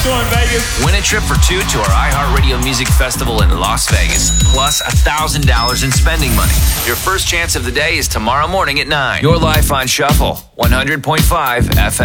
tour in Vegas. Win a trip for two to our iHeartRadio Music Festival in Las Vegas, plus $1,000 in spending money. Your first chance of the day is tomorrow morning at 9. Your life on Shuffle, 100.5 FM.